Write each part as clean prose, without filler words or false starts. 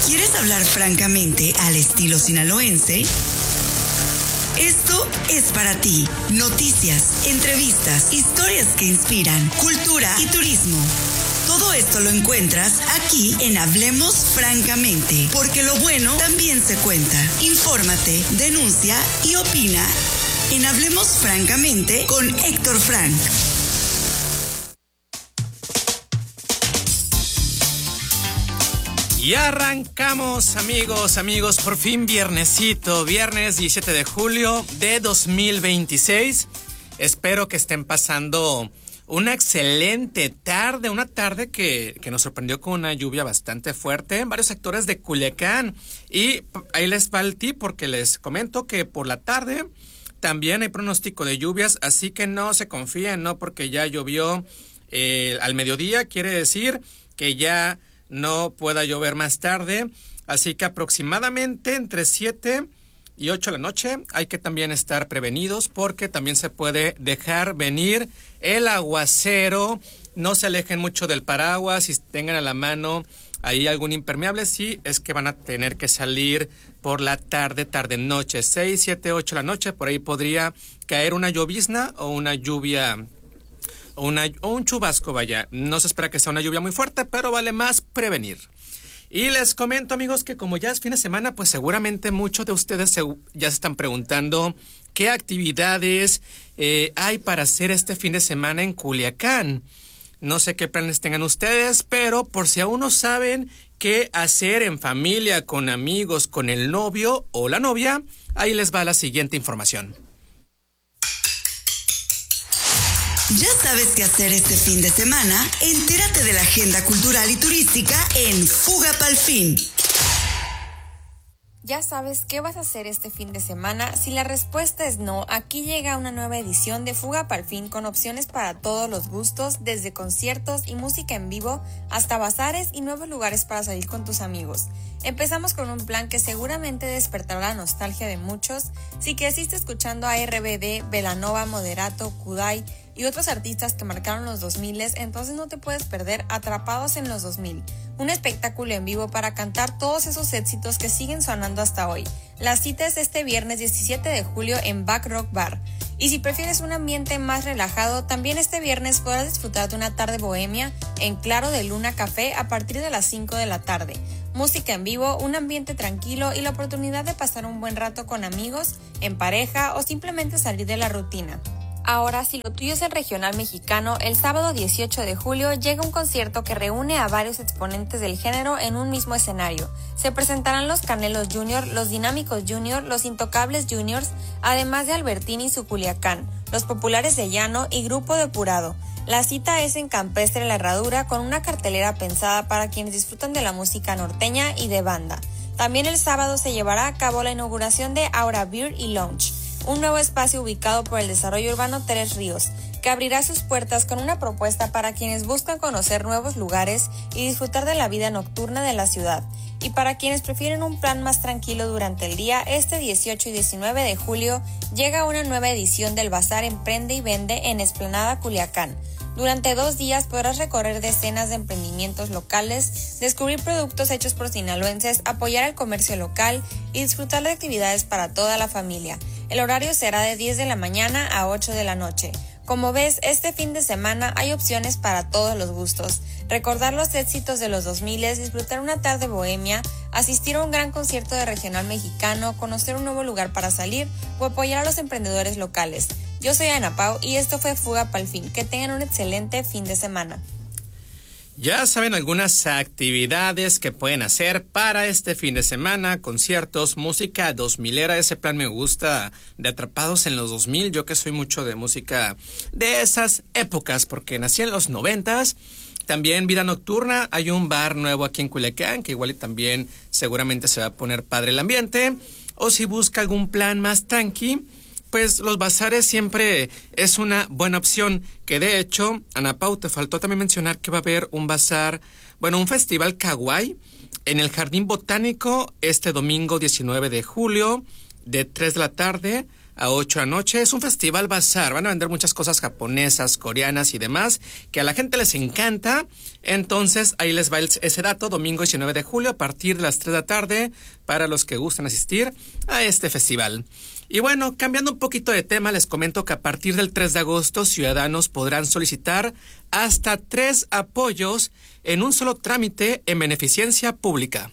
¿Quieres hablar francamente al estilo sinaloense? Esto es para ti. Noticias, entrevistas, historias que inspiran, cultura y turismo. Todo esto lo encuentras aquí en Hablemos Francamente, porque lo bueno también se cuenta. Infórmate, denuncia y opina en Hablemos Francamente con Héctor Frank. Y arrancamos, amigos, por fin viernesito, viernes 17 de julio de 2026. Espero que estén pasando una excelente tarde, una tarde que nos sorprendió con una lluvia bastante fuerte en varios sectores de Culiacán. Y ahí les va el tip porque les comento que por la tarde también hay pronóstico de lluvias, así que no se confíen, no porque ya llovió al mediodía, quiere decir que ya no pueda llover más tarde, así que aproximadamente entre 7 y 8 de la noche hay que también estar prevenidos porque también se puede dejar venir el aguacero. No se alejen mucho del paraguas, si tengan a la mano ahí algún impermeable, sí es que van a tener que salir por la tarde-noche, 6, 7, 8 de la noche, por ahí podría caer una llovizna o una lluvia o un chubasco, vaya. No se espera que sea una lluvia muy fuerte, pero vale más prevenir. Y les comento, amigos, que como ya es fin de semana, pues seguramente muchos de ustedes ya se están preguntando qué actividades hay para hacer este fin de semana en Culiacán. No sé qué planes tengan ustedes, pero por si aún no saben qué hacer en familia, con amigos, con el novio o la novia, ahí les va la siguiente información. ¿Ya sabes qué hacer este fin de semana? Entérate de la agenda cultural y turística en Fuga Pa'l Fin. ¿Ya sabes qué vas a hacer este fin de semana? Si la respuesta es no, aquí llega una nueva edición de Fuga Pa'l Fin con opciones para todos los gustos, desde conciertos y música en vivo hasta bazares y nuevos lugares para salir con tus amigos. Empezamos con un plan que seguramente despertará la nostalgia de muchos. Si creciste escuchando a RBD, Belanova, Moderato, Kudai y otros artistas que marcaron los 2000, entonces no te puedes perder Atrapados en los 2000, un espectáculo en vivo para cantar todos esos éxitos que siguen sonando hasta hoy. La cita es este viernes 17 de julio en Back Rock Bar. Y si prefieres un ambiente más relajado, también este viernes podrás disfrutar de una tarde bohemia en Claro de Luna Café a partir de las 5 de la tarde. Música en vivo, un ambiente tranquilo y la oportunidad de pasar un buen rato con amigos, en pareja o simplemente salir de la rutina. Ahora, si lo tuyo es el regional mexicano, el sábado 18 de julio llega un concierto que reúne a varios exponentes del género en un mismo escenario. Se presentarán los Canelos Jr., los Dinámicos Jr., los Intocables Juniors, además de Albertini y su Culiacán, los Populares de Llano y Grupo Depurado. La cita es en Campestre La Herradura con una cartelera pensada para quienes disfrutan de la música norteña y de banda. También el sábado se llevará a cabo la inauguración de Aura Beer y Lounge, un nuevo espacio ubicado por el Desarrollo Urbano Tres Ríos, que abrirá sus puertas con una propuesta para quienes buscan conocer nuevos lugares y disfrutar de la vida nocturna de la ciudad. Y para quienes prefieren un plan más tranquilo durante el día, este 18 y 19 de julio llega una nueva edición del Bazar Emprende y Vende en Explanada Culiacán. Durante 2 días podrás recorrer decenas de emprendimientos locales, descubrir productos hechos por sinaloenses, apoyar el comercio local y disfrutar de actividades para toda la familia. El horario será de 10 de la mañana a 8 de la noche. Como ves, este fin de semana hay opciones para todos los gustos. Recordar los éxitos de los 2000, disfrutar una tarde bohemia, asistir a un gran concierto de regional mexicano, conocer un nuevo lugar para salir o apoyar a los emprendedores locales. Yo soy Ana Pau y esto fue Fuga Pa'l Fin. Que tengan un excelente fin de semana. Ya saben algunas actividades que pueden hacer para este fin de semana, conciertos, música 2000era, ese plan me gusta, de Atrapados en los 2000, yo que soy mucho de música de esas épocas, porque nací en los 90s. También vida nocturna, hay un bar nuevo aquí en Culiacán, que igual y también seguramente se va a poner padre el ambiente, o si busca algún plan más tranqui, pues los bazares siempre es una buena opción, que de hecho, Ana Pau, te faltó también mencionar que va a haber un bazar, un festival kawaii en el Jardín Botánico este domingo 19 de julio, de 3 de la tarde a 8 de la noche. Es un festival bazar, van a vender muchas cosas japonesas, coreanas y demás, que a la gente les encanta. Entonces, ahí les va ese dato, domingo 19 de julio, a partir de las 3 de la tarde, para los que gusten asistir a este festival. Y bueno, cambiando un poquito de tema, les comento que a partir del 3 de agosto, ciudadanos podrán solicitar hasta 3 apoyos en un solo trámite en beneficencia pública.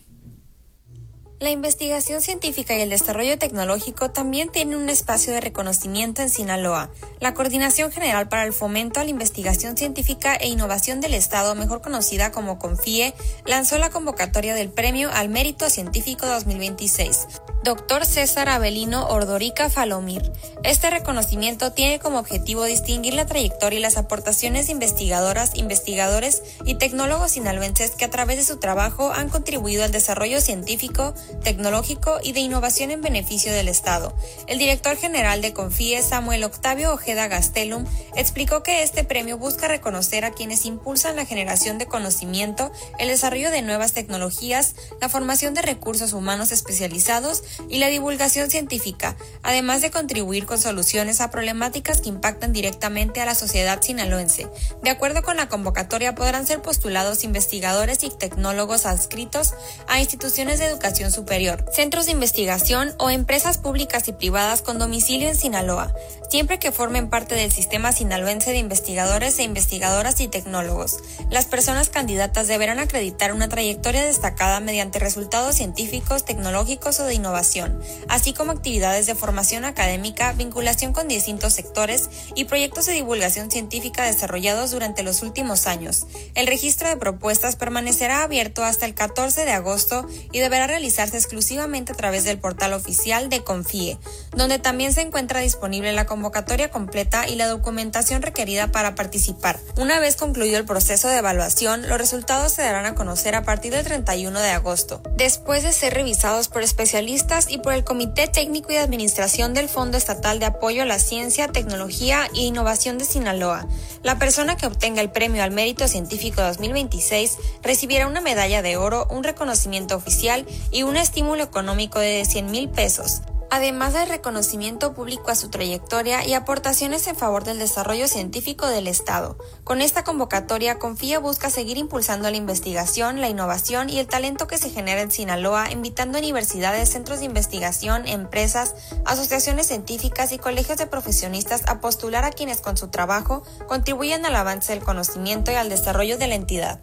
La investigación científica y el desarrollo tecnológico también tienen un espacio de reconocimiento en Sinaloa. La Coordinación General para el Fomento a la Investigación Científica e Innovación del Estado, mejor conocida como CONFIE, lanzó la convocatoria del Premio al Mérito Científico 2026. Dr. César Avelino Ordorica Falomir. Este reconocimiento tiene como objetivo distinguir la trayectoria y las aportaciones de investigadoras, investigadores y tecnólogos sinaloenses que a través de su trabajo han contribuido al desarrollo científico, tecnológico y de innovación en beneficio del Estado. El director general de CONFIE, Samuel Octavio Ojeda Gastelum, explicó que este premio busca reconocer a quienes impulsan la generación de conocimiento, el desarrollo de nuevas tecnologías, la formación de recursos humanos especializados y la divulgación científica, además de contribuir con soluciones a problemáticas que impactan directamente a la sociedad sinaloense. De acuerdo con la convocatoria, podrán ser postulados investigadores y tecnólogos adscritos a instituciones de educación superior, centros de investigación o empresas públicas y privadas con domicilio en Sinaloa, siempre que formen parte del sistema sinaloense de investigadores e investigadoras y tecnólogos. Las personas candidatas deberán acreditar una trayectoria destacada mediante resultados científicos, tecnológicos o de innovación, así como actividades de formación académica, vinculación con distintos sectores y proyectos de divulgación científica desarrollados durante los últimos años. El registro de propuestas permanecerá abierto hasta el 14 de agosto y deberá realizarse exclusivamente a través del portal oficial de CONFIE, donde también se encuentra disponible la convocatoria completa y la documentación requerida para participar. Una vez concluido el proceso de evaluación, los resultados se darán a conocer a partir del 31 de agosto, después de ser revisados por especialistas y por el Comité Técnico y de Administración del Fondo Estatal de Apoyo a la Ciencia, Tecnología e Innovación de Sinaloa. La persona que obtenga el Premio al Mérito Científico 2026 recibirá una medalla de oro, un reconocimiento oficial y un estímulo económico de 100,000 pesos. Además del reconocimiento público a su trayectoria y aportaciones en favor del desarrollo científico del Estado. Con esta convocatoria, CONFIE busca seguir impulsando la investigación, la innovación y el talento que se genera en Sinaloa, invitando a universidades, centros de investigación, empresas, asociaciones científicas y colegios de profesionistas a postular a quienes con su trabajo contribuyen al avance del conocimiento y al desarrollo de la entidad.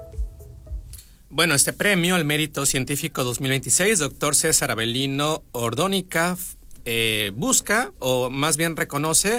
Bueno, este premio al Mérito Científico 2026, doctor César Avelino Ordónica, busca, o más bien reconoce,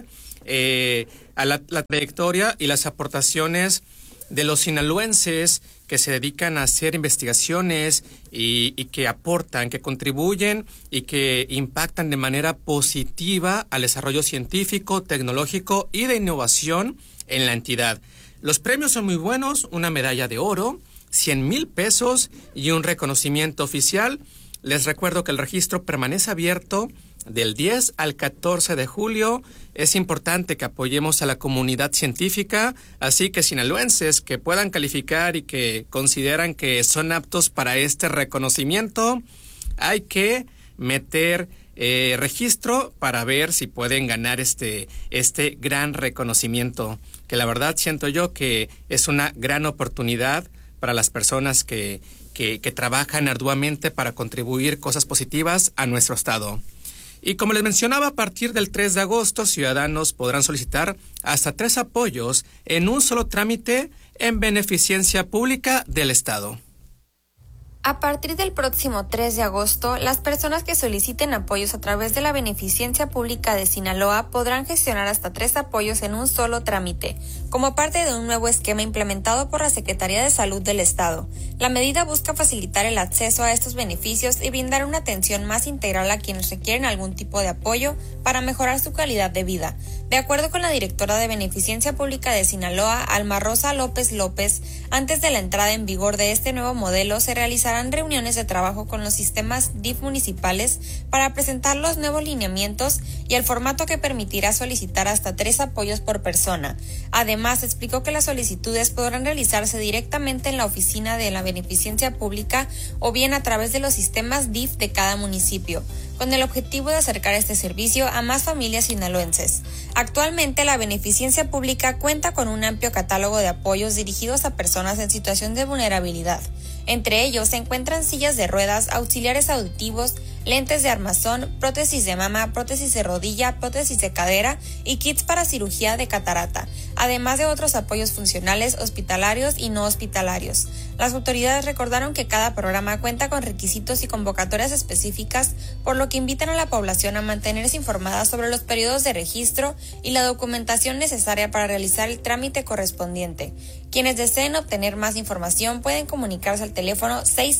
a la trayectoria y las aportaciones de los sinaloenses que se dedican a hacer investigaciones y que aportan, que contribuyen y que impactan de manera positiva al desarrollo científico, tecnológico y de innovación en la entidad. Los premios son muy buenos, una medalla de oro, 100,000 pesos y un reconocimiento oficial. Les recuerdo que el registro permanece abierto del 10 al 14 de julio. Es importante que apoyemos a la comunidad científica, así que sinaloenses que puedan calificar y que consideran que son aptos para este reconocimiento, hay que meter registro para ver si pueden ganar este gran reconocimiento, que la verdad siento yo que es una gran oportunidad para las personas que trabajan arduamente para contribuir cosas positivas a nuestro estado. Y como les mencionaba, a partir del 3 de agosto, ciudadanos podrán solicitar hasta 3 apoyos en un solo trámite en beneficencia pública del estado. A partir del próximo 3 de agosto, las personas que soliciten apoyos a través de la Beneficencia Pública de Sinaloa podrán gestionar hasta 3 apoyos en un solo trámite, como parte de un nuevo esquema implementado por la Secretaría de Salud del Estado. La medida busca facilitar el acceso a estos beneficios y brindar una atención más integral a quienes requieren algún tipo de apoyo para mejorar su calidad de vida. De acuerdo con la directora de Beneficencia Pública de Sinaloa, Alma Rosa López López, antes de la entrada en vigor de este nuevo modelo se realizarán reuniones de trabajo con los sistemas DIF municipales para presentar los nuevos lineamientos y el formato que permitirá solicitar hasta 3 apoyos por persona. Además, explicó que las solicitudes podrán realizarse directamente en la oficina de la Beneficencia Pública o bien a través de los sistemas DIF de cada municipio, con el objetivo de acercar este servicio a más familias sinaloenses. Actualmente, la Beneficencia Pública cuenta con un amplio catálogo de apoyos dirigidos a personas en situación de vulnerabilidad. Entre ellos se encuentran sillas de ruedas, auxiliares auditivos, lentes de armazón, prótesis de mama, prótesis de rodilla, prótesis de cadera y kits para cirugía de catarata, además de otros apoyos funcionales, hospitalarios y no hospitalarios. Las autoridades recordaron que cada programa cuenta con requisitos y convocatorias específicas, por lo que invitan a la población a mantenerse informada sobre los periodos de registro y la documentación necesaria para realizar el trámite correspondiente. Quienes deseen obtener más información pueden comunicarse al teléfono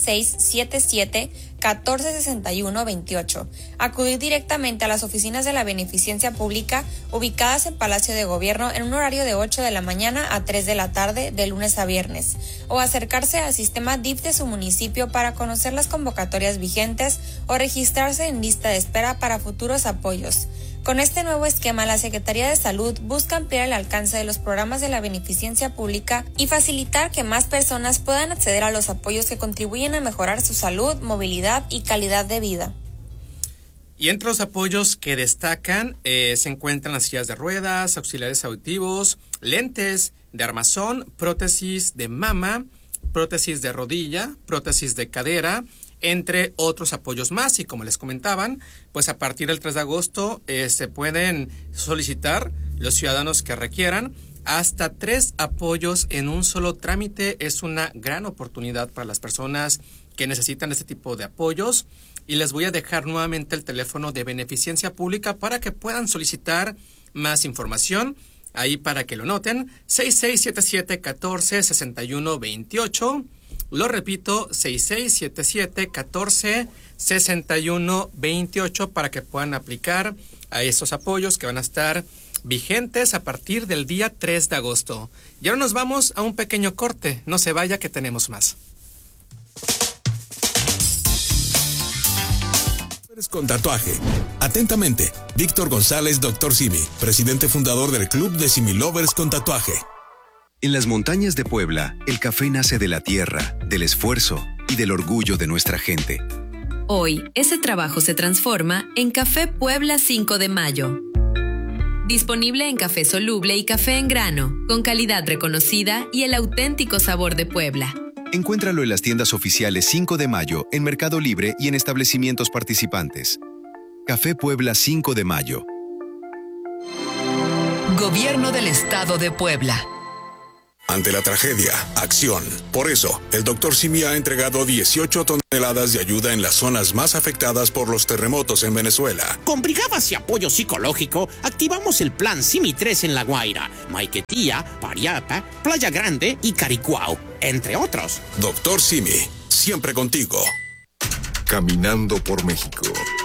6677-1461-28. Acudir directamente a las oficinas de la Beneficencia Pública ubicadas en Palacio de Gobierno en un horario de 8 de la mañana a 3 de la tarde de lunes a viernes, o acercarse al sistema DIF de su municipio para conocer las convocatorias vigentes o registrarse en lista de espera para futuros apoyos. Con este nuevo esquema, la Secretaría de Salud busca ampliar el alcance de los programas de la Beneficencia Pública y facilitar que más personas puedan acceder a los apoyos que contribuyen a mejorar su salud, movilidad y calidad de vida. Y entre los apoyos que destacan se encuentran las sillas de ruedas, auxiliares auditivos, lentes de armazón, prótesis de mama, prótesis de rodilla, prótesis de cadera, entre otros apoyos más. Y como les comentaban, pues a partir del 3 de agosto se pueden solicitar los ciudadanos que requieran hasta 3 apoyos en un solo trámite. Es una gran oportunidad para las personas que necesitan este tipo de apoyos. Y les voy a dejar nuevamente el teléfono de Beneficencia Pública para que puedan solicitar más información. Ahí para que lo noten, 6677-1461-28. Lo repito, 6677-1461-28 para que puedan aplicar a estos apoyos que van a estar vigentes a partir del día 3 de agosto. Y ahora nos vamos a un pequeño corte. No se vaya que tenemos más. Con tatuaje. Atentamente, Víctor González, Dr. Simi, presidente fundador del Club de Similovers con Tatuaje. En las montañas de Puebla, el café nace de la tierra, del esfuerzo y del orgullo de nuestra gente. Hoy, ese trabajo se transforma en Café Puebla 5 de Mayo. Disponible en café soluble y café en grano, con calidad reconocida y el auténtico sabor de Puebla. Encuéntralo en las tiendas oficiales 5 de Mayo, en Mercado Libre y en establecimientos participantes. Café Puebla 5 de Mayo. Gobierno del Estado de Puebla. Ante la tragedia, acción. Por eso, el Dr. Simi ha entregado 18 toneladas de ayuda en las zonas más afectadas por los terremotos en Venezuela. Con brigadas y apoyo psicológico, activamos el plan Simi 3 en La Guaira, Maiquetía, Pariapa, Playa Grande y Caricuao, entre otros. Dr. Simi, siempre contigo. Caminando por México.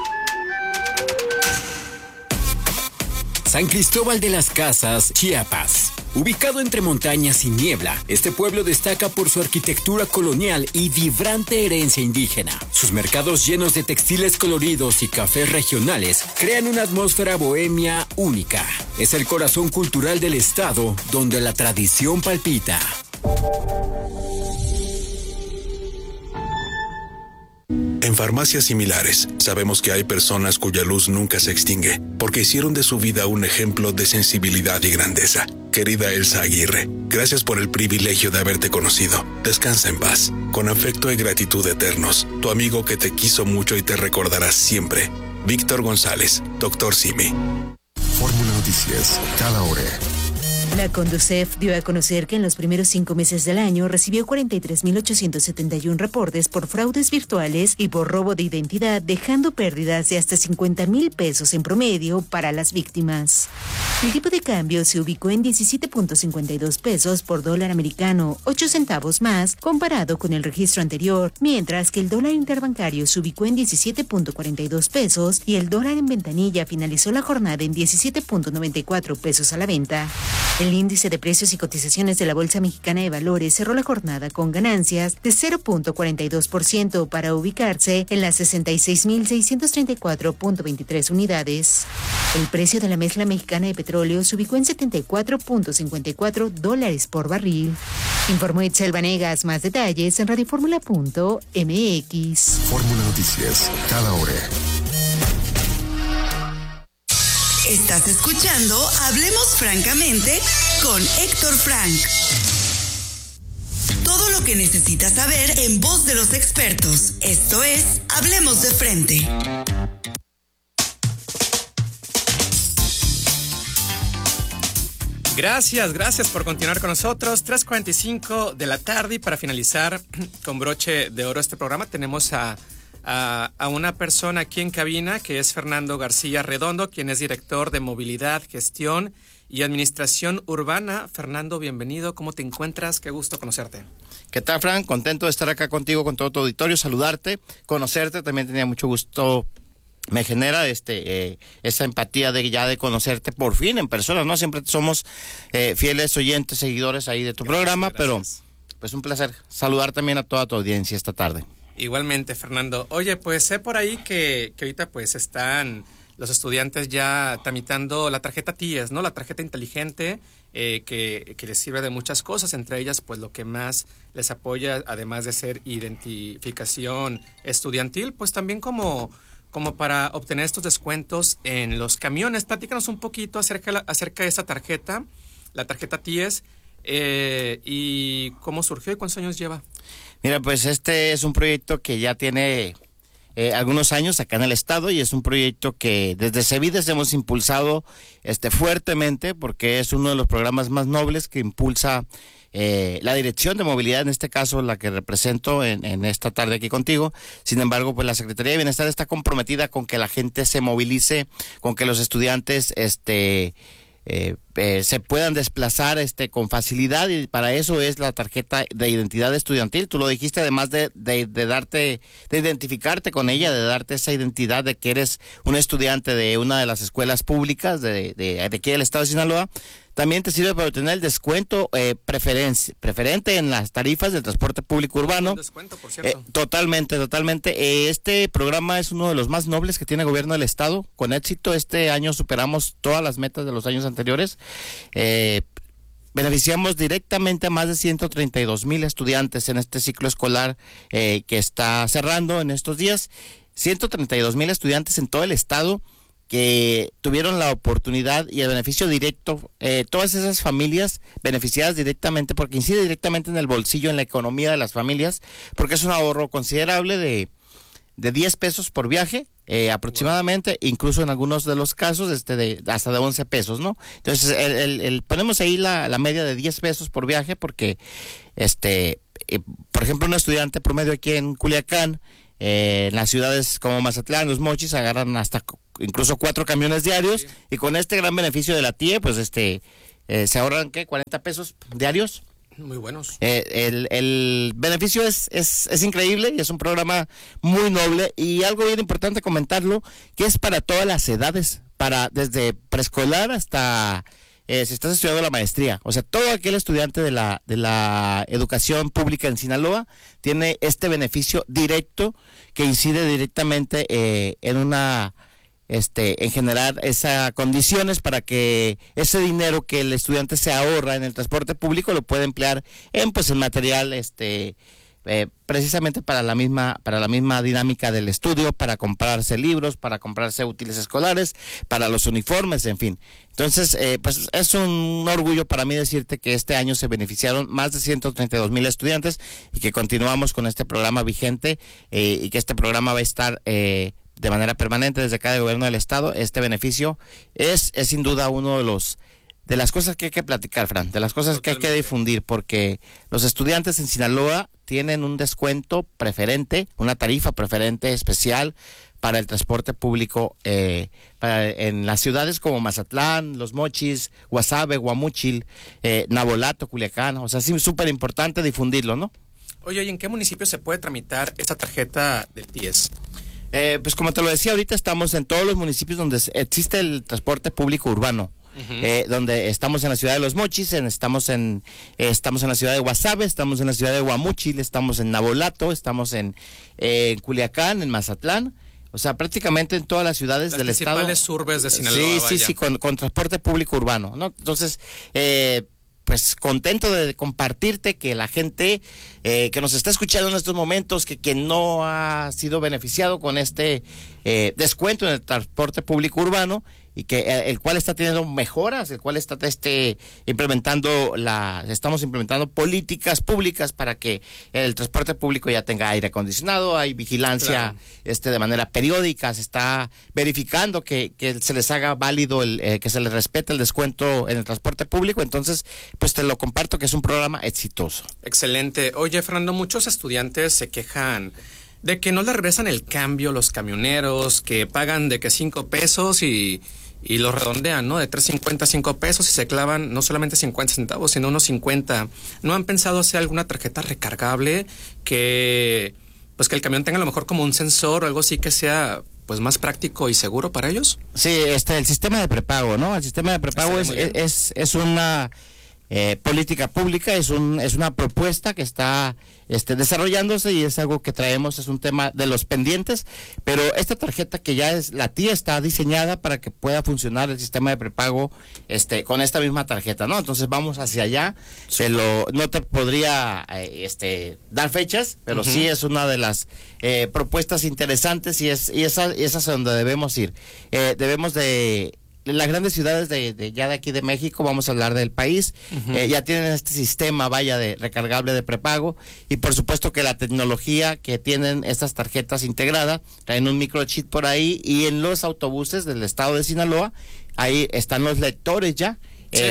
San Cristóbal de las Casas, Chiapas. Ubicado entre montañas y niebla, este pueblo destaca por su arquitectura colonial y vibrante herencia indígena. Sus mercados llenos de textiles coloridos y cafés regionales crean una atmósfera bohemia única. Es el corazón cultural del estado, donde la tradición palpita. En farmacias similares, sabemos que hay personas cuya luz nunca se extingue, porque hicieron de su vida un ejemplo de sensibilidad y grandeza. Querida Elsa Aguirre, gracias por el privilegio de haberte conocido. Descansa en paz. Con afecto y gratitud eternos, tu amigo que te quiso mucho y te recordará siempre. Víctor González, Dr. Simi. Fórmula Noticias, cada hora. La Conducef dio a conocer que en los primeros 5 meses del año recibió 43.871 reportes por fraudes virtuales y por robo de identidad, dejando pérdidas de hasta 50,000 pesos en promedio para las víctimas. El tipo de cambio se ubicó en 17.52 pesos por dólar americano, 8 centavos más comparado con el registro anterior, mientras que el dólar interbancario se ubicó en 17.42 pesos y el dólar en ventanilla finalizó la jornada en 17.94 pesos a la venta. En El índice de precios y cotizaciones de la Bolsa Mexicana de Valores cerró la jornada con ganancias de 0.42% para ubicarse en las 66.634.23 unidades. El precio de la mezcla mexicana de petróleo se ubicó en $74.54 por barril. Informó Itzel Vanegas. Más detalles en radioformula.mx. Fórmula Noticias, cada hora. Estás escuchando Hablemos Francamente con Héctor Frank. Todo lo que necesitas saber en voz de los expertos. Esto es Hablemos de Frente. Gracias por continuar con nosotros. 3:45 de la tarde, y para finalizar con broche de oro este programa tenemos a una persona aquí en cabina, que es Fernando García Redondo, quien es director de Movilidad, Gestión y Administración Urbana. Fernando, bienvenido. ¿Cómo te encuentras? Qué gusto conocerte. ¿Qué tal, Frank? Contento de estar acá contigo, con todo tu auditorio, saludarte, conocerte. También tenía mucho gusto. Me genera esa empatía de conocerte por fin en persona, ¿no? Siempre somos fieles oyentes, seguidores ahí de tu programa, pero pues un placer saludar también a toda tu audiencia esta tarde. Igualmente, Fernando. Oye, pues sé por ahí que ahorita pues están los estudiantes ya tramitando la tarjeta TIES, ¿no? La tarjeta inteligente, que les sirve de muchas cosas, entre ellas pues lo que más les apoya, además de ser identificación estudiantil, pues también como para obtener estos descuentos en los camiones. Platícanos un poquito acerca de esta tarjeta, la tarjeta TIES, y cómo surgió y cuántos años lleva. Mira, pues este es un proyecto que ya tiene algunos años acá en el estado, y es un proyecto que desde CEVIDES hemos impulsado fuertemente, porque es uno de los programas más nobles que impulsa la Dirección de Movilidad, en este caso la que represento en esta tarde aquí contigo. Sin embargo, pues la Secretaría de Bienestar está comprometida con que la gente se movilice, con que los estudiantes se puedan desplazar con facilidad, y para eso es la tarjeta de identidad estudiantil. Tú lo dijiste, además de identificarte con ella, de darte esa identidad de que eres un estudiante de una de las escuelas públicas de aquí del estado de Sinaloa. También te sirve para obtener el descuento preferente en las tarifas del transporte público urbano. Descuento, por cierto. Totalmente. Este programa es uno de los más nobles que tiene el gobierno del estado. Con éxito, este año superamos todas las metas de los años anteriores. Beneficiamos directamente a más de 132,000 estudiantes en este ciclo escolar que está cerrando en estos días. 132,000 estudiantes en todo el estado que tuvieron la oportunidad y el beneficio directo, todas esas familias beneficiadas directamente, porque incide directamente en el bolsillo, en la economía de las familias, porque es un ahorro considerable de 10 pesos por viaje, aproximadamente, incluso en algunos de los casos hasta de 11 pesos, ¿no? Entonces, ponemos ahí la media de 10 pesos por viaje, porque, por ejemplo, un estudiante promedio aquí en Culiacán, en las ciudades como Mazatlán, Los Mochis, agarran hasta incluso 4 camiones diarios, y con este gran beneficio de la TIE, pues se ahorran, ¿qué? 40 pesos diarios. Muy buenos. El beneficio es increíble, y es un programa muy noble, y algo bien importante comentarlo, que es para todas las edades, desde preescolar hasta si estás estudiando la maestría. O sea, todo aquel estudiante de la educación pública en Sinaloa tiene este beneficio directo que incide directamente en generar esas condiciones para que ese dinero que el estudiante se ahorra en el transporte público lo pueda emplear en material precisamente para la misma dinámica del estudio, para comprarse libros, para comprarse útiles escolares, para los uniformes, en fin. Entonces, pues es un orgullo para mí decirte que este año se beneficiaron más de 132,000 estudiantes, y que continuamos con este programa vigente, y que este programa va a estar de manera permanente desde cada gobierno del estado. Este beneficio es sin duda uno de las cosas que hay que platicar, Fran, de las cosas que hay que difundir, porque los estudiantes en Sinaloa tienen un descuento preferente, una tarifa preferente especial para el transporte público en las ciudades como Mazatlán, Los Mochis, Guasave, Guamúchil, Navolato, Culiacán. O sea, sí, súper importante difundirlo, ¿no? Oye, ¿y en qué municipio se puede tramitar esta tarjeta del TIES? Pues como te lo decía, ahorita estamos en todos los municipios donde existe el transporte público urbano. donde estamos en la ciudad de Los Mochis, estamos en la ciudad de Guasave, estamos en la ciudad de Guamúchil, estamos en Nabolato, estamos en Culiacán, en Mazatlán. O sea, prácticamente en todas las ciudades del estado. Las principales urbes de Sinaloa. Sí, con transporte público urbano, ¿no? Entonces, pues contento de compartirte que la gente que nos está escuchando en estos momentos, que no ha sido beneficiado con este descuento en el transporte público urbano, y que el cual está teniendo mejoras, el cual está estamos implementando políticas públicas para que el transporte público ya tenga aire acondicionado, hay vigilancia de manera periódica, se está verificando que se les haga válido que se les respete el descuento en el transporte público. Entonces, pues te lo comparto que es un programa exitoso. Excelente. Oye, Fernando, muchos estudiantes se quejan de que no le regresan el cambio los camioneros, que pagan de que 5 pesos y lo redondean, ¿no? De 3.50 a 5 pesos y se clavan no solamente 50 centavos, sino unos 50. ¿No han pensado hacer alguna tarjeta recargable que el camión tenga a lo mejor como un sensor o algo así que sea pues más práctico y seguro para ellos? Sí, el sistema de prepago, ¿no? El sistema de prepago es una política pública, es una propuesta que está desarrollándose y es algo que traemos, es un tema de los pendientes, pero esta tarjeta que ya es la TIA está diseñada para que pueda funcionar el sistema de prepago con esta misma tarjeta, ¿no? Entonces vamos hacia allá. Sí. No te podría dar fechas, pero sí es una de las propuestas interesantes y es hacia donde debemos ir. Debemos de las grandes ciudades de aquí de México, vamos a hablar del país, ya tienen este sistema, de recargable de prepago, y por supuesto que la tecnología que tienen estas tarjetas integrada, traen un microchip por ahí, y en los autobuses del estado de Sinaloa, ahí están los lectores ya,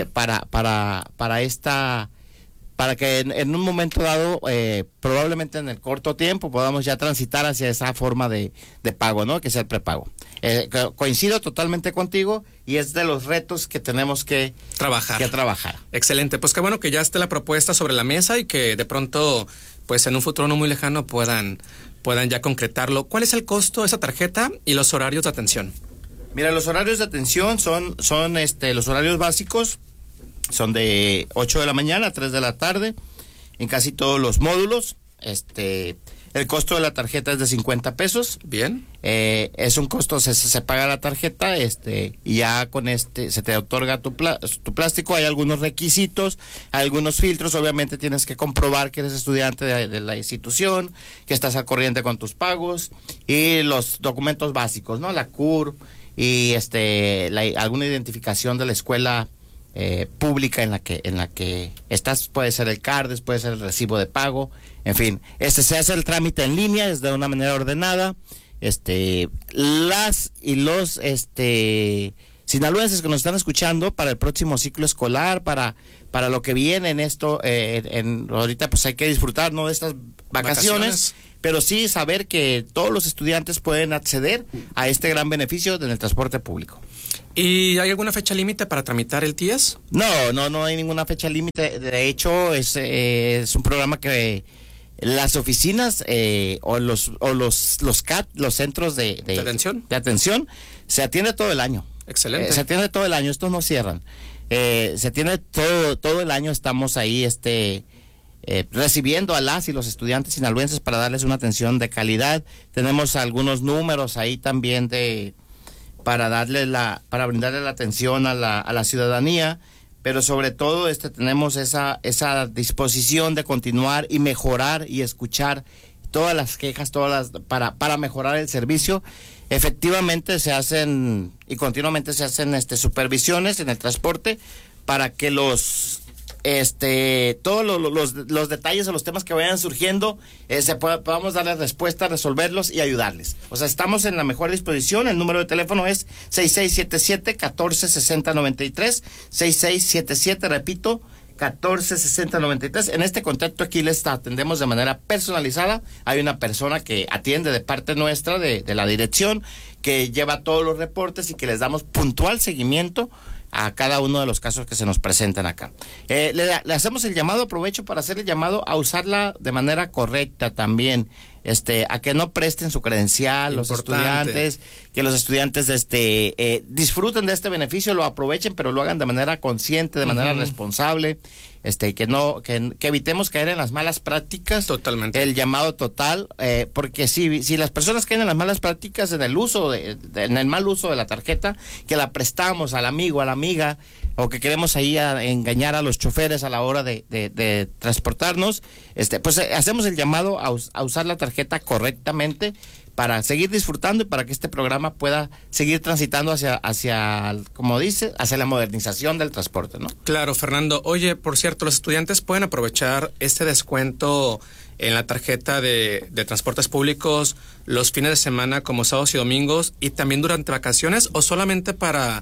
para que en un momento dado, probablemente en el corto tiempo, podamos ya transitar hacia esa forma de pago, ¿no? Que sea el prepago. Coincido totalmente contigo y es de los retos que tenemos que trabajar. Excelente, pues qué bueno que ya esté la propuesta sobre la mesa y que de pronto, pues en un futuro no muy lejano puedan ya concretarlo. ¿Cuál es el costo de esa tarjeta y los horarios de atención? Mira, los horarios de atención son los horarios básicos. Son de 8 de la mañana a 3 de la tarde en casi todos los módulos. El costo de la tarjeta es de 50 pesos. Bien. Es un costo, se paga la tarjeta, y ya con se te otorga tu plástico. Hay algunos requisitos, algunos filtros. Obviamente tienes que comprobar que eres estudiante de la institución, que estás al corriente con tus pagos y los documentos básicos, ¿no? La CUR y alguna identificación de la escuela pública en la que estás, puede ser el CARDES, puede ser el recibo de pago, en fin, se hace el trámite en línea, es de una manera ordenada. Las y los sinaloenses que nos están escuchando para el próximo ciclo escolar, para lo que viene en esto, ahorita pues hay que disfrutar, ¿no?, de estas vacaciones, pero sí saber que todos los estudiantes pueden acceder a este gran beneficio en el transporte público. ¿Y hay alguna fecha límite para tramitar el TIES? No hay ninguna fecha límite. De hecho, es un programa que las oficinas o los CAT, los centros de atención, se atiende todo el año. Excelente. Se atiende todo el año, estos no cierran. Se atiende todo el año, estamos ahí recibiendo a las y los estudiantes sinaloenses para darles una atención de calidad. Tenemos algunos números ahí también para brindarle la atención a la ciudadanía, pero sobre todo tenemos esa disposición de continuar y mejorar y escuchar todas las quejas, para mejorar el servicio. Efectivamente se hacen y continuamente se hacen supervisiones en el transporte para que todos los detalles o los temas que vayan surgiendo, podamos darles respuesta, resolverlos y ayudarles. O sea, estamos en la mejor disposición. El número de teléfono es 6677-146093, 6677, repito, 146093. En este contacto aquí les atendemos de manera personalizada. Hay una persona que atiende de parte nuestra, de la dirección, que lleva todos los reportes y que les damos puntual seguimiento a cada uno de los casos que se nos presentan acá. Le hacemos el llamado, aprovecho para hacer el llamado a usarla de manera correcta también. a que no presten su credencial, los estudiantes, que los estudiantes disfruten de este beneficio, lo aprovechen, pero lo hagan de manera consciente, de manera responsable, que evitemos caer en las malas prácticas. Totalmente. El llamado total, porque si las personas caen en las malas prácticas en el uso en el mal uso de la tarjeta, que la prestamos al amigo, a la amiga, o que queremos ahí engañar a los choferes a la hora de transportarnos, pues hacemos el llamado a usar la tarjeta correctamente para seguir disfrutando y para que este programa pueda seguir transitando hacia como dice, hacia la modernización del transporte, ¿no? Claro, Fernando. Oye, por cierto, los estudiantes pueden aprovechar este descuento en la tarjeta de transportes públicos los fines de semana como sábados y domingos y también durante vacaciones, o solamente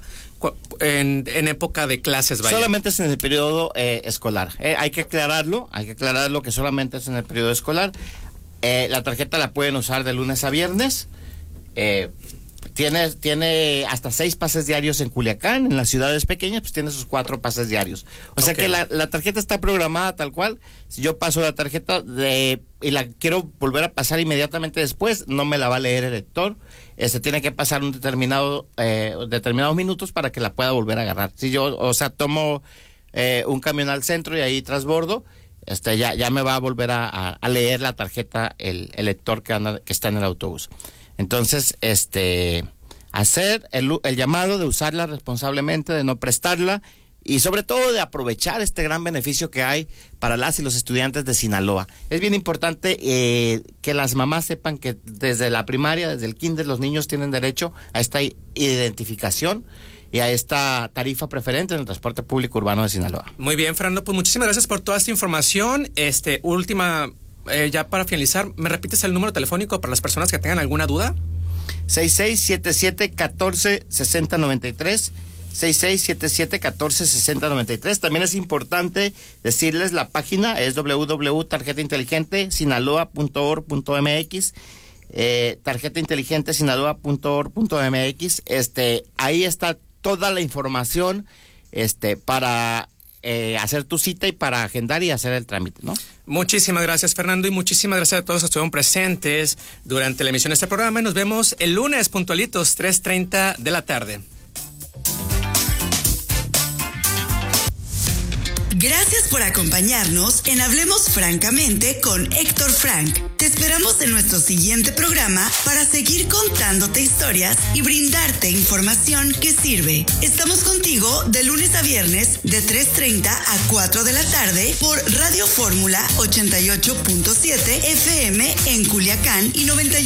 en época de clases, vaya. Solamente es en el periodo escolar. Hay que aclararlo que solamente es en el periodo escolar. La tarjeta la pueden usar de lunes a viernes. Tiene hasta 6 pases diarios en Culiacán. En las ciudades pequeñas pues tiene sus 4 pases diarios. O sea que la tarjeta está programada tal cual. Si yo paso la tarjeta y la quiero volver a pasar inmediatamente después, no me la va a leer el lector. Tiene que pasar un determinados minutos para que la pueda volver a agarrar. Si yo, tomo un camión al centro y ahí transbordo, ya me va a volver a leer la tarjeta el lector que está en el autobús. Entonces, hacer el llamado de usarla responsablemente, de no prestarla y sobre todo de aprovechar este gran beneficio que hay para las y los estudiantes de Sinaloa. Es bien importante que las mamás sepan que desde la primaria, desde el kinder, los niños tienen derecho a esta identificación y a esta tarifa preferente en el transporte público urbano de Sinaloa. Muy bien, Fernando, pues muchísimas gracias por toda esta información. Última, ya para finalizar, ¿me repites el número telefónico para las personas que tengan alguna duda? 6677-146093, 6677-146093. También es importante decirles la página, es www.tarjetainteligente.sinaloa.org.mx, tarjetainteligente.sinaloa.org.mx. Ahí está toda la información para hacer tu cita y para agendar y hacer el trámite, ¿no? Muchísimas gracias, Fernando, y muchísimas gracias a todos los que estuvieron presentes durante la emisión de este programa. Y nos vemos el lunes puntualitos, 3:30 de la tarde. Gracias por acompañarnos en Hablemos Francamente con Héctor Frank. Te esperamos en nuestro siguiente programa para seguir contándote historias y brindarte información que sirve. Estamos contigo de lunes a viernes de 3:30 a 4 de la tarde por Radio Fórmula 88.7 FM en Culiacán y 91.